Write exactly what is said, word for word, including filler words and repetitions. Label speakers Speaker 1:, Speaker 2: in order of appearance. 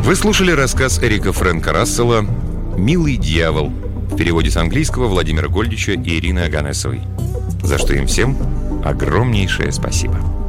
Speaker 1: Вы слушали рассказ Эрика Фрэнка Рассела «Милый дьявол» в переводе с английского Владимира Гольдича и Ирины Оганесовой, за что им всем огромнейшее спасибо.